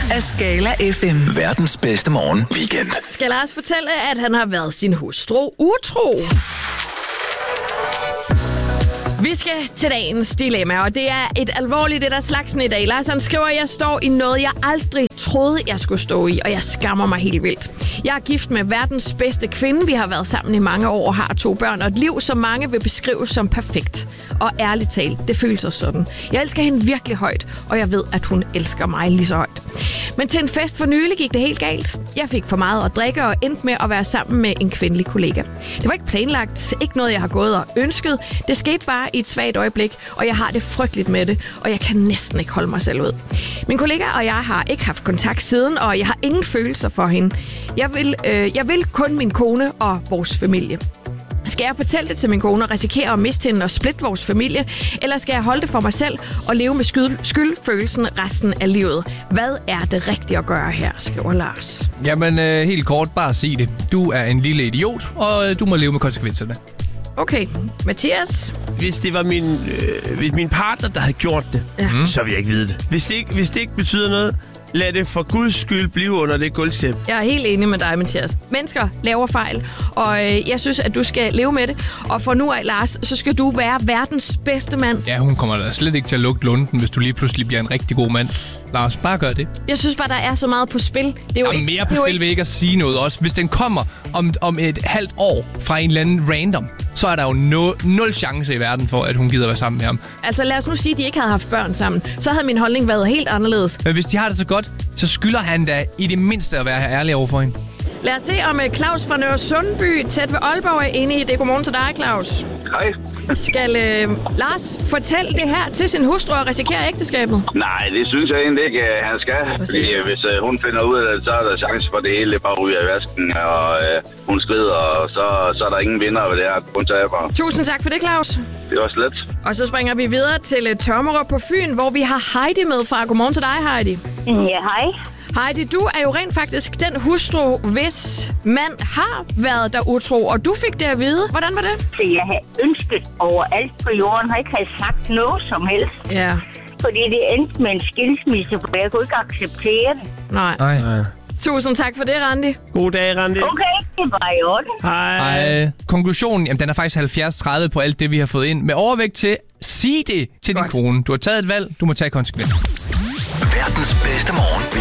af Skala FM. Verdens bedste morgen weekend. Skal Lars fortælle, at han har været sin hustru utro? Vi skal til dagens dilemma, og det er et alvorligt et af slagsen i dag. Lars han skriver, at jeg står i noget, jeg aldrig troede, jeg skulle stå i, og jeg skammer mig helt vildt. Jeg er gift med verdens bedste kvinde. Vi har været sammen i mange år og har 2 børn, og et liv, som mange vil beskrive som perfekt. Og ærligt talt, det føles også sådan. Jeg elsker hende virkelig højt, og jeg ved, at hun elsker mig lige så højt. Men til en fest for nylig gik det helt galt. Jeg fik for meget at drikke og endte med at være sammen med en kvindelig kollega. Det var ikke planlagt, ikke noget, jeg har gået og ønsket. Det skete bare i et svagt øjeblik, og jeg har det frygteligt med det, og jeg kan næsten ikke holde mig selv ud. Min kollega og jeg har ikke haft kontakt siden, og jeg har ingen følelser for hende. Jeg vil kun min kone og vores familie. Skal jeg fortælle det til min kone og risikere at miste hende og splitte vores familie? Eller skal jeg holde det for mig selv og leve med skyldfølelsen resten af livet? Hvad er det rigtige at gøre her, skriver Lars. Jamen, helt kort, bare sig det. Du er en lille idiot, og du må leve med konsekvenserne. Okay, Mathias? Hvis det var min partner, der havde gjort det, så vil jeg ikke vide det. Hvis det ikke betyder noget, lad det for Guds skyld blive under det gulvtæppe. Jeg er helt enig med dig, Mathias. Mennesker laver fejl, og jeg synes, at du skal leve med det. Og for nu af, Lars, så skal du være verdens bedste mand. Ja, hun kommer da slet ikke til at lugte lunden, hvis du lige pludselig bliver en rigtig god mand. Lars, bare gør det. Jeg synes bare, der er så meget på spil. Det er jo ikke, mere på spil vil ikke at sige noget også. Hvis den kommer om et halvt år fra en eller anden random, så er der jo nul chance i verden for, at hun gider være sammen med ham. Altså lad os nu sige, at de ikke havde haft børn sammen. Så havde min holdning været helt anderledes. Men hvis de har det så godt, så skylder han da i det mindste at være ærlig overfor hende. Lad os se, om Claus fra Nørre Sundby, tæt ved Aalborg, er inde i det. Godmorgen til dig, Claus. Hej. Skal Lars fortælle det her til sin hustru og risikere ægteskabet? Nej, det synes jeg egentlig ikke, han skal. Fordi hvis hun finder ud af det, så er der chance for det hele bare ryger i vasken, og hun skrider, og så er der ingen vinder ved det her. Kun taber. Tusind tak for det, Claus. Det var slet. Og så springer vi videre til Tommerup på Fyn, hvor vi har Heidi med fra. Godmorgen til dig, Heidi. Ja, hej. Heidi, du er jo rent faktisk den hustru, hvis mand har været der utro, og du fik det at vide. Hvordan var det? Så jeg havde ønsket over alt på jorden, har ikke havde sagt noget som helst. Ja. Fordi det endte med en skilsmisse, for jeg kunne ikke acceptere det. Nej. Tusind tak for det, Randi. God dag, Randi. Okay, det var i orden. Hej. Konklusionen, jamen, den er faktisk 70-30 på alt det, vi har fået ind. Med overvægt til, sig det til din kone. Du har taget et valg, du må tage konsekvensen. Verdens bedste morgen